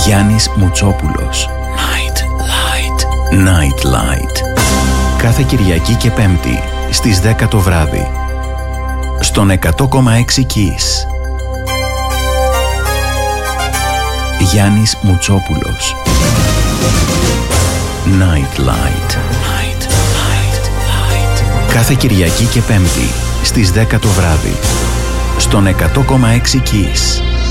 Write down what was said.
Γιάννης Μουτσόπουλος. Night Light. Night Light. Κάθε Κυριακή και Πέμπτη στις 10 το βράδυ. Στον 100,6 Kiss. Γιάννης Μουτσόπουλος. Night Light. Night Light. Κάθε Κυριακή και Πέμπτη στις 10 το βράδυ. Στον 100,6 Kiss.